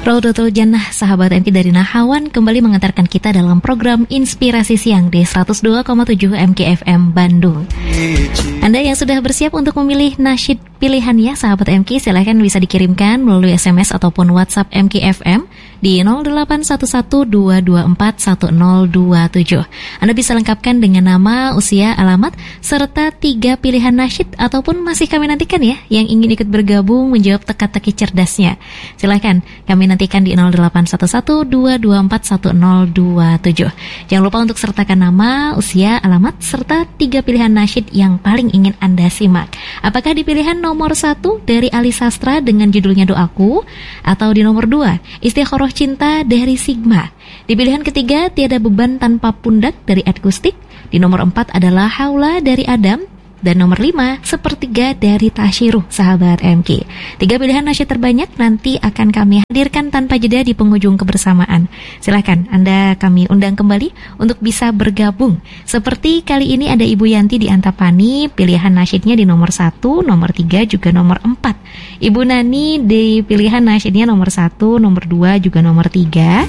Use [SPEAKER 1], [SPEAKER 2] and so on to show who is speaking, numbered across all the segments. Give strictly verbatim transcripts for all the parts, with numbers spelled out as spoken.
[SPEAKER 1] Raudatul Jannah, sahabat M K dari Nahawan kembali mengantarkan kita dalam program Inspirasi Siang di seratus dua koma tujuh M K F M Bandung. Anda yang sudah bersiap untuk memilih nasyid pilihannya, sahabat M K, silahkan bisa dikirimkan melalui S M S ataupun WhatsApp M K F M di nol delapan satu satu dua dua empat satu nol dua tujuh. Anda bisa lengkapkan dengan nama, usia, alamat, serta tiga pilihan nasyid ataupun masih kami nantikan ya yang ingin ikut bergabung menjawab teka-teki cerdasnya. Silahkan kami nantikan di nol delapan satu satu dua dua empat satu nol dua tujuh. Jangan lupa untuk sertakan nama, usia, alamat, serta tiga pilihan nasyid yang paling ingin Anda simak. Apakah di pilihan nomor satu dari Ali Sastra dengan judulnya Doaku, atau di nomor dua Istikharah Cinta dari Sigma. Di pilihan ketiga Tiada Beban Tanpa Pundak dari Akustik. Di nomor empat adalah Haula dari Adam. Dan nomor lima Sepertiga dari Tashiruh, sahabat M K. Tiga pilihan nasyid terbanyak nanti akan kami hadirkan tanpa jeda di penghujung kebersamaan. Silakan Anda kami undang kembali untuk bisa bergabung. Seperti kali ini ada Ibu Yanti di Antapani, pilihan nasyidnya di nomor satu, nomor tiga, juga nomor empat. Ibu Nani di pilihan nasyidnya nomor satu, nomor dua, juga nomor tiga.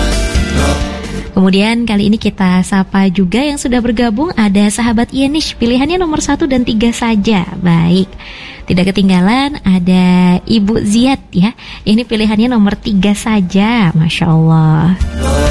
[SPEAKER 1] Kemudian kali ini kita sapa juga yang sudah bergabung, ada sahabat Yenish, pilihannya nomor satu dan tiga saja. Baik, tidak ketinggalan ada Ibu Ziad ya, ini pilihannya nomor tiga saja, Masya Allah.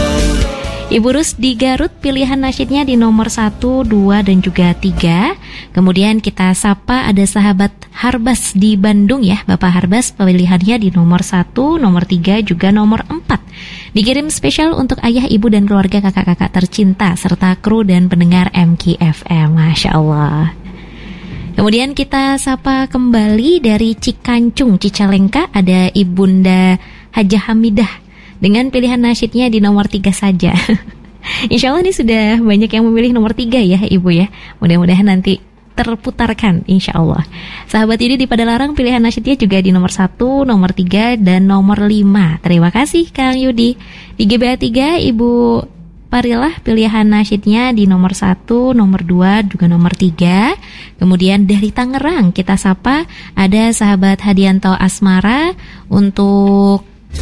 [SPEAKER 1] Ibu Rus di Garut, pilihan nasyidnya di nomor satu, dua, dan juga tiga. Kemudian kita sapa ada sahabat Harbas di Bandung ya, Bapak Harbas, pilihannya di nomor satu, nomor tiga, juga nomor empat. Dikirim spesial untuk ayah, ibu, dan keluarga kakak-kakak tercinta, serta kru dan pendengar M K F M, Masya Allah. Kemudian kita sapa kembali dari Cikancung, Cicalengka, ada Ibunda Hajah Hamidah dengan pilihan nasyidnya di nomor tiga saja. Insya Allah ini sudah banyak yang memilih nomor tiga ya Ibu ya. Mudah-mudahan nanti terputarkan insya Allah. Sahabat ini di Padalarang, pilihan nasyidnya juga di nomor satu, nomor tiga, dan nomor lima. Terima kasih Kang Yudi. Di G B A tiga Ibu Parilah, pilihan nasyidnya di nomor satu, nomor dua, juga nomor tiga. Kemudian dari Tangerang kita sapa ada sahabat Hadianto Asmara untuk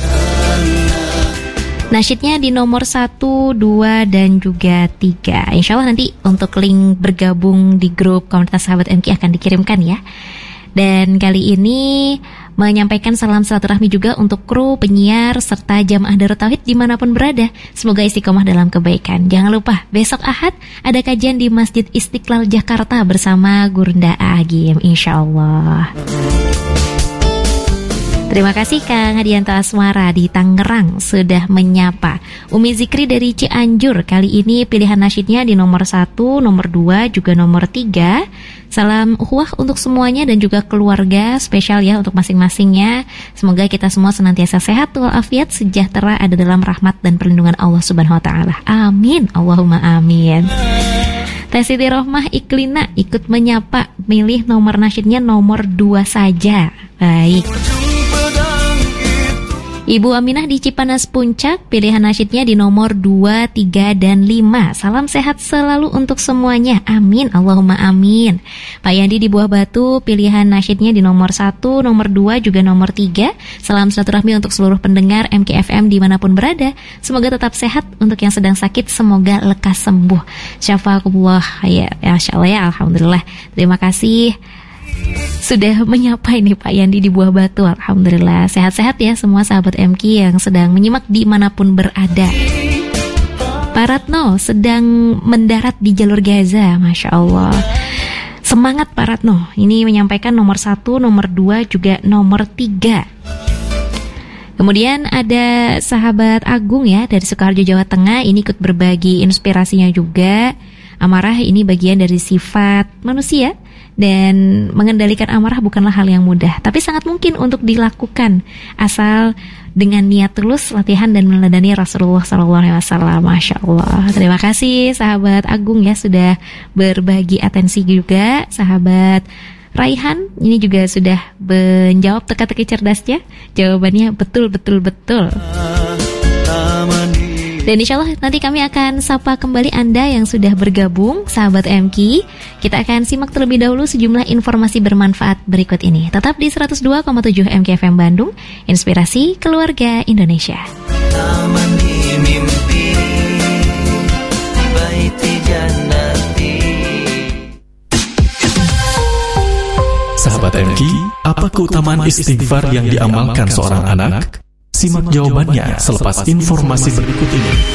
[SPEAKER 1] nasyidnya di nomor satu, dua, dan juga tiga. Insya Allah nanti untuk link bergabung di grup komunitas sahabat M K akan dikirimkan ya. Dan kali ini menyampaikan salam silaturahmi juga untuk kru, penyiar, serta jamaah Darut Tauhid dimanapun berada. Semoga istiqomah dalam kebaikan. Jangan lupa besok Ahad ada kajian di Masjid Istiqlal Jakarta bersama Gurunda Agim, insya Allah. Terima kasih Kang Hadianto Asmara di Tangerang sudah menyapa. Umi Zikri dari Cianjur, kali ini pilihan nasyidnya di nomor satu, nomor dua, juga nomor tiga. Salam ukhuwah untuk semuanya dan juga keluarga, spesial ya untuk masing-masingnya. Semoga kita semua senantiasa sehat walafiat, sejahtera, ada dalam rahmat dan perlindungan Allah Subhanahu wa taala. Amin, Allahumma amin. Teh Siti Rohmah Iklina ikut menyapa, milih nomor nasyidnya nomor dua saja. Baik. Ibu Aminah di Cipanas Puncak, pilihan nasyidnya di nomor dua, tiga, dan lima. Salam sehat selalu untuk semuanya. Amin, Allahumma amin. Pak Yandi di Buah Batu, pilihan nasyidnya di nomor satu, nomor dua, juga nomor tiga. Salam silaturahmi untuk seluruh pendengar M K F M dimanapun berada. Semoga tetap sehat, untuk yang sedang sakit semoga lekas sembuh. Syafakumullah ya, Masya Allah ya, Alhamdulillah. Terima kasih sudah menyapa ini Pak Yandi di Buah Batu. Alhamdulillah sehat-sehat ya semua sahabat M K yang sedang menyimak dimanapun berada. Pak Ratno sedang mendarat di jalur Gaza, Masya Allah. Semangat Pak Ratno. Ini menyampaikan nomor satu, nomor dua, juga nomor tiga. Kemudian ada sahabat Agung ya dari Sukoharjo, Jawa Tengah. Ini ikut berbagi inspirasinya juga. Amarah ini bagian dari sifat manusia, dan mengendalikan amarah bukanlah hal yang mudah, tapi sangat mungkin untuk dilakukan asal dengan niat tulus, latihan, dan meneladani Rasulullah shallallahu alaihi wasallam. Masya Allah. Terima kasih sahabat Agung ya sudah berbagi atensi juga. Sahabat Raihan ini juga sudah menjawab teka-teki cerdasnya. Jawabannya betul betul betul. Dan insya Allah nanti kami akan sapa kembali Anda yang sudah bergabung, sahabat M K. Kita akan simak terlebih dahulu sejumlah informasi bermanfaat berikut ini. Tetap di seratus dua koma tujuh M K F M Bandung, Inspirasi Keluarga Indonesia.
[SPEAKER 2] Taman di mimpi, baiti jannati.
[SPEAKER 3] Sahabat M K, apa keutamaan istighfar yang diamalkan seorang anak? Simak jawabannya selepas informasi berikut ini.